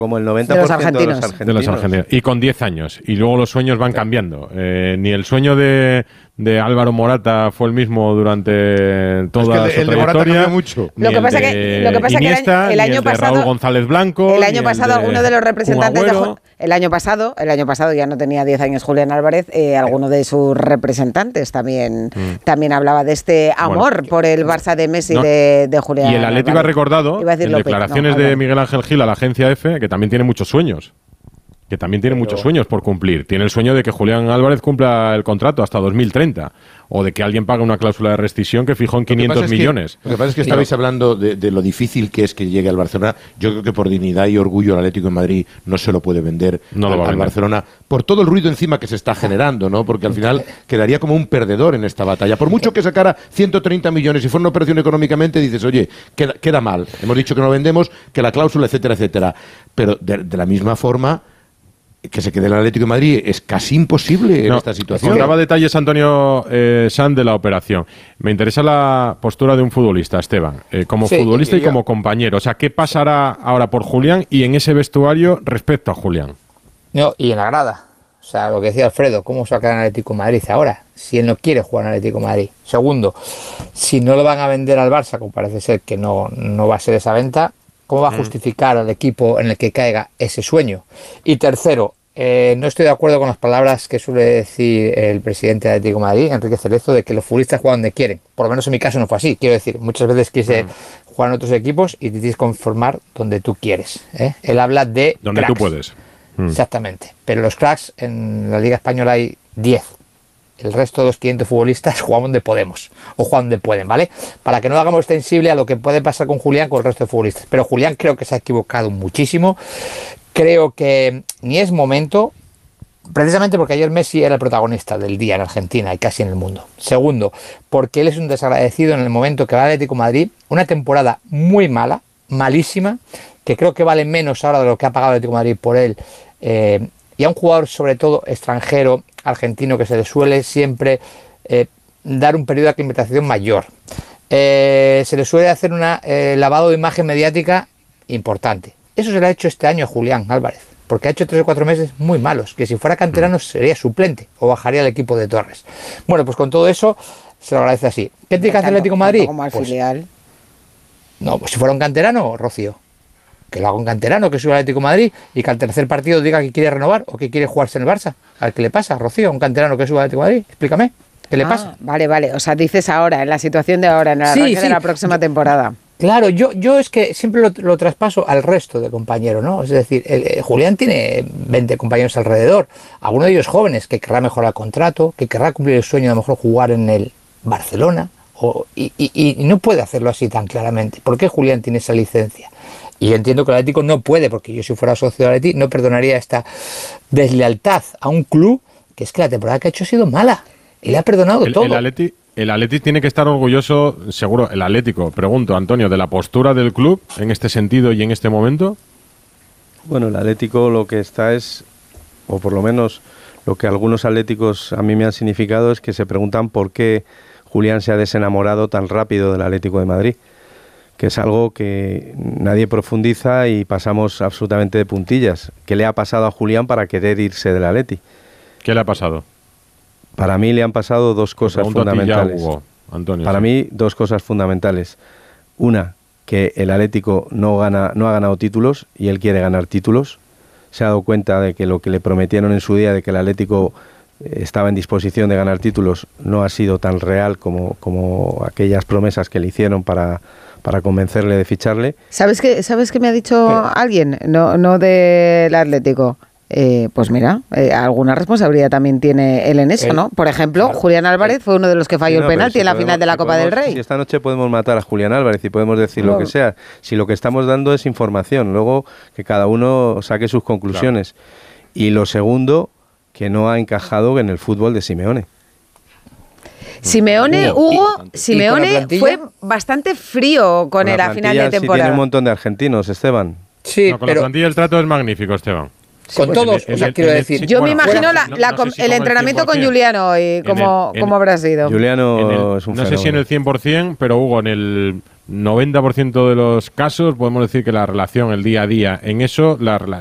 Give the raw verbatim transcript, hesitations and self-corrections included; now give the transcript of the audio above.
Como el noventa por ciento de los argentinos. De los argentinos. Y con diez años. Y luego los sueños van cambiando. Eh, ni el sueño de, de Álvaro Morata fue el mismo durante toda es que el, su el trayectoria. Mucho. Lo que pasa es que, lo que, pasa Iniesta, que el año, el año pasado. Raúl González Blanco. El año pasado, el alguno de los representantes. De, el año pasado, el año pasado ya no tenía diez años Julián Álvarez. Eh, alguno de sus representantes también, mm. también hablaba de este amor bueno, por el Barça de Messi no, de, de Julián. Y el Atlético Álvarez. ha recordado en López, declaraciones no, de Miguel Ángel Gil a la agencia F que también tiene muchos sueños. Que también tiene Pero... muchos sueños por cumplir. Tiene el sueño de que Julián Álvarez cumpla el contrato hasta dos mil treinta. O de que alguien pague una cláusula de rescisión que fijó en quinientos millones. Que, lo que pasa es que estabais hablando de, de lo difícil que es que llegue al Barcelona. Yo creo que por dignidad y orgullo el Atlético de Madrid no se lo puede vender no al, lo va a al vender. Barcelona. Por todo el ruido encima que se está generando, ¿no? Porque al final quedaría como un perdedor en esta batalla. Por mucho que sacara ciento treinta millones y fuera una operación económicamente, dices, oye, queda, queda mal. Hemos dicho que no lo vendemos, que la cláusula, etcétera, etcétera. Pero de, de la misma forma... que se quede el Atlético de Madrid es casi imposible no, en esta situación. Contaba detalles Antonio eh, San de la operación. Me interesa la postura de un futbolista, Esteban, eh, como sí, futbolista y, y como compañero. O sea, ¿qué pasará ahora por Julián y en ese vestuario respecto a Julián? No, y en la grada. O sea, lo que decía Alfredo, ¿cómo se va a quedar en Atlético de Madrid ahora? Si él no quiere jugar en Atlético de Madrid. Segundo, si no lo van a vender al Barça, como parece ser que no, no va a ser esa venta, ¿cómo va a justificar al equipo en el que caiga ese sueño? Y tercero, eh, no estoy de acuerdo con las palabras que suele decir el presidente de Atlético de Madrid, Enrique Cerezo, de que los futbolistas juegan donde quieren. Por lo menos en mi caso no fue así. Quiero decir, muchas veces quise mm. jugar en otros equipos y te tienes que conformar donde tú quieres. ¿eh? Él habla de donde cracks. tú puedes. Mm. Exactamente. Pero los cracks en la Liga Española hay diez. El resto de los quinientos futbolistas juegan donde podemos o juegan donde pueden, ¿vale? Para que no hagamos extensible a lo que puede pasar con Julián con el resto de futbolistas. Pero Julián creo que se ha equivocado muchísimo. Creo que ni es momento, precisamente porque ayer Messi era el protagonista del día en Argentina y casi en el mundo. Segundo, porque él es un desagradecido en el momento que va al Atlético de Madrid, una temporada muy mala, malísima, que creo que vale menos ahora de lo que ha pagado el Atlético de Madrid por él. Eh, y a un jugador, sobre todo extranjero, argentino, que se le suele siempre eh, dar un periodo de aclimatación mayor. Eh, se le suele hacer un eh, lavado de imagen mediática importante. Eso se le ha hecho este año a Julián Álvarez, porque ha hecho tres o cuatro meses muy malos, que si fuera canterano sería suplente o bajaría al equipo de Torres. Bueno, pues con todo eso se lo agradece así. ¿Qué tiene que hacer el Atlético de Madrid? Como al pues, filial. No, pues si fuera un canterano, Rocío, que lo haga un canterano, que suba al Atlético de Madrid y que al tercer partido diga que quiere renovar o que quiere jugarse en el Barça. A ver qué le pasa, Rocío, un canterano que suba al Atlético de Madrid. Explícame, ¿qué le ah, pasa? Vale, vale. O sea, dices ahora, en la situación de ahora, en el arranque sí, sí. de la próxima temporada. Claro, yo, yo es que siempre lo, lo traspaso al resto de compañeros, ¿no? Es decir, el, el Julián tiene veinte compañeros alrededor, algunos de ellos jóvenes, que querrá mejorar el contrato, que querrá cumplir el sueño de a lo mejor jugar en el Barcelona, o, y, y, y no puede hacerlo así tan claramente. ¿Por qué Julián tiene esa licencia? Y yo entiendo que el Atlético no puede, porque yo si fuera socio del Atlético no perdonaría esta deslealtad a un club que es que la temporada que ha hecho ha sido mala. Y le ha perdonado el, todo. El Atlético el Atlético tiene que estar orgulloso, seguro, el Atlético, pregunto, Antonio, de la postura del club en este sentido y en este momento. Bueno, el Atlético lo que está es, o por lo menos lo que algunos atléticos a mí me han significado es que se preguntan por qué Julián se ha desenamorado tan rápido del Atlético de Madrid, que es algo que nadie profundiza y pasamos absolutamente de puntillas. ¿Qué le ha pasado a Julián para querer irse del Atlético? ¿Qué le ha pasado? Para mí le han pasado dos cosas fundamentales. Ya, Hugo, Antonio, Para sí. mí, dos cosas fundamentales. Una, que el Atlético no gana, no ha ganado títulos y él quiere ganar títulos. Se ha dado cuenta de que lo que le prometieron en su día de que el Atlético estaba en disposición de ganar títulos no ha sido tan real como, como aquellas promesas que le hicieron para, para convencerle de ficharle. ¿Sabes qué, ¿sabes qué me ha dicho Pero, alguien? No, no del Atlético. Eh, pues mira, eh, alguna responsabilidad también tiene él en eso, el, ¿no? Por ejemplo, claro, Julián Álvarez el, fue uno de los que falló sí, no, el penalti si en la podemos, final de la si Copa podemos, del Rey. Si esta noche podemos matar a Julián Álvarez y podemos decir no. lo que sea, si lo que estamos dando es información, luego que cada uno saque sus conclusiones. Claro. Y lo segundo, que no ha encajado en el fútbol de Simeone. Simeone, Hugo, y, Simeone y fue bastante frío con, con el a final de temporada. Sí tiene un montón de argentinos, Esteban. Sí, no, con pero la plantilla el trato es magnífico, Esteban. Con pues todos, el, o sea, el, quiero el, decir... Yo bueno, me imagino la, la, no, no sé si el entrenamiento el con Juliano hoy, cómo, el, cómo habrá sido. Juliano el, es un No fenómeno. sé si en el cien por ciento, pero Hugo, en el noventa por ciento de los casos podemos decir que la relación, el día a día, en eso la,